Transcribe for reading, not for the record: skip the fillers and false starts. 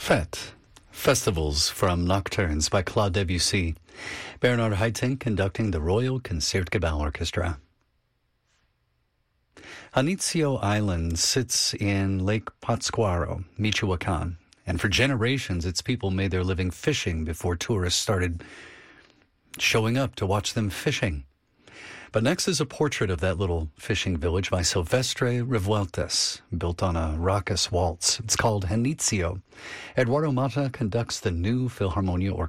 Fête. Festivals from Nocturnes by Claude Debussy. Bernard Haitink conducting the Royal Concertgebouw Orchestra. Janitzio Island sits in Lake Pátzcuaro, Michoacán, and for generations its people made their living fishing before tourists started showing up to watch them fishing. But next is a portrait of that little fishing village by Silvestre Revueltas, built on a raucous waltz. It's called Janitzio. Eduardo Mata conducts the new Philharmonia Orchestra.